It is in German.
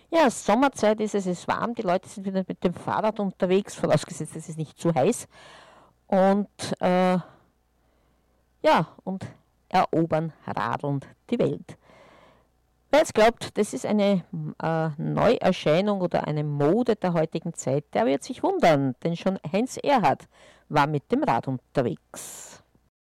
Ja, Sommerzeit ist es ist warm, die Leute sind wieder mit dem Fahrrad unterwegs, vorausgesetzt es ist nicht zu heiß. Und ja, und erobern, radeln die Welt. Wer jetzt glaubt, das ist eine Neuerscheinung oder eine Mode der heutigen Zeit, der wird sich wundern, denn schon Heinz Erhardt war mit dem Rad unterwegs.